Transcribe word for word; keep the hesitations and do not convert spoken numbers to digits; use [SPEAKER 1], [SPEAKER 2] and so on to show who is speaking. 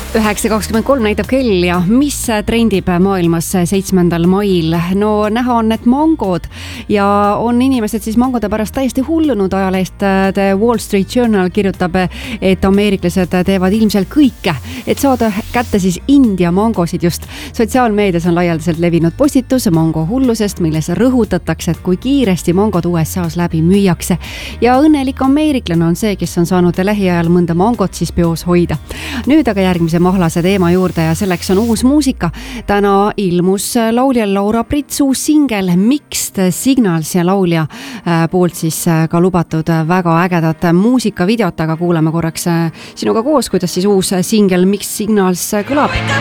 [SPEAKER 1] üheksa kakskümmend kolm näitab kell ja mis trendib maailmas seitsmendal mail? No näha on need mangod ja on inimesed siis mangode pärast täiesti hullunud. Ajalehest The Wall Street Journal kirjutab, et ameeriklased teevad ilmselt kõike, et saada kätte siis India mangosid just. Sotsiaalmeedias on laialdaselt levinud postitus mango hullusest, milles rõhutatakse, et kui kiiresti mangod U S A-s läbi müüakse. Ja õnnelik ameeriklane on see, kes on saanud lähiajal mõnda mangot siis peos hoida. Nüüd aga järgmise mahlase teema juurde ja selleks on uus muusika. Täna ilmus lauljal Laura Prits uus singel Mixed Signals ja laulja poolt siis ka lubatud väga ägedat muusikavideot, aga kuuleme korraks sinuga koos, kuidas siis uus singel Mixed Signals kõlab.